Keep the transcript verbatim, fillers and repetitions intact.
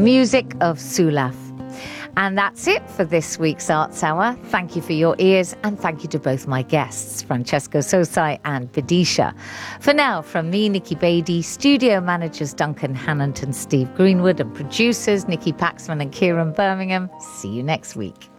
music of Sulaf. And that's it for this week's Arts Hour. Thank you for your ears, and thank you to both my guests, Francesco Sosai and Vidisha. For now, from me, Nikki Beattie, studio managers Duncan Hannant and Steve Greenwood, and producers Nikki Paxman and Kieran Birmingham. See you next week.